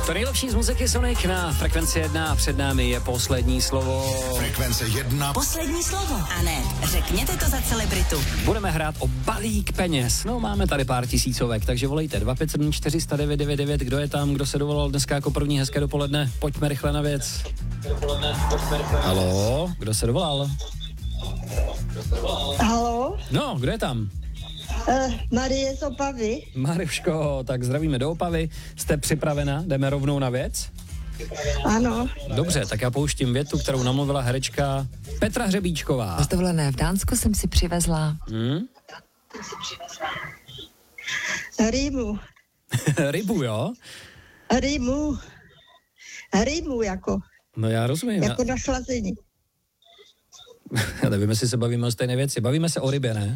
To nejlepší z muziky Sonic na Frekvenci 1. Před námi je poslední slovo. Frekvence 1. Poslední slovo. A ne, řekněte to za celebritu. Budeme hrát o balík peněz. No, máme tady pár tisícovek, takže volejte 257 400 999. Kdo je tam, kdo se dovolal dneska jako první? Hezké dopoledne. Pojďme rychle na věc. Haló, kdo se dovolal? Haló? No, kdo je tam? Marie z Opavy. Mariuško, tak zdravíme do Opavy. Jste připravena? Jdeme rovnou na věc? Ano. Dobře, tak já pouštím větu, kterou namluvila herečka Petra Hřebíčková. Z dovolené v Dánsku jsem si přivezla. Rýmu. Rybu, jo? Rýmu jako. No já rozumím. Jako na chlazení. Já nevím, jestli se bavíme o stejné věci. Bavíme se o rybě, ne?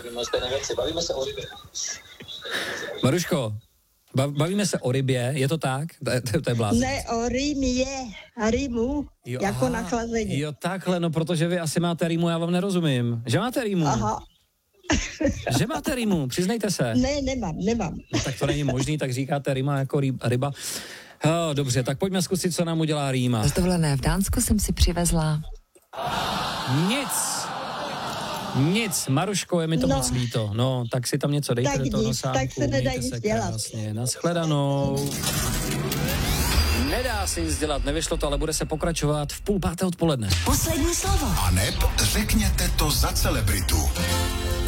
Maruško, bavíme se o rybě, je to tak? To je bláznivé. Ne, o Rýmu, jako na chlazení. Jo, takhle, no protože vy asi máte rýmu, já vám nerozumím. Že máte rýmu? Aha. Že máte rýmu, přiznejte se. Ne, nemám. No, tak to není možný, tak říkáte rýma jako ryba. Dobře, tak pojďme zkusit, co nám udělá rýma. Z dovolené v Dánsku jsem si přivezla. Nic, Maruško, je mi to moc líto. No, tak si tam něco dejte do toho nosáku. Tak se nedá nic dělat. Krásně, nashledanou. Nedá se nic dělat, nevyšlo to, ale bude se pokračovat v 4:30 odpoledne. Poslední slovo. A neb řekněte to za celebritu.